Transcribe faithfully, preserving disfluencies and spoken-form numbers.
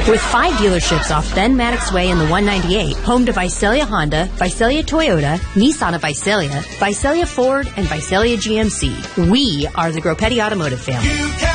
With five dealerships off Ben Maddox Way in the one ninety-eight, home to Visalia Honda, Visalia Toyota, Nissan of Visalia, Visalia Ford, and Visalia G M C. We are the Groppetti Automotive family.